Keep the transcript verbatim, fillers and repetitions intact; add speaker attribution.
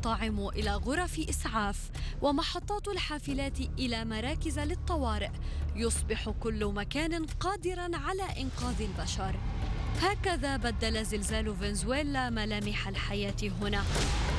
Speaker 1: المطاعم إلى غرف إسعاف، ومحطات الحافلات إلى مراكز للطوارئ، يصبح كل مكان قادراً على إنقاذ البشر. هكذا بدل زلزال فنزويلا ملامح الحياة هنا.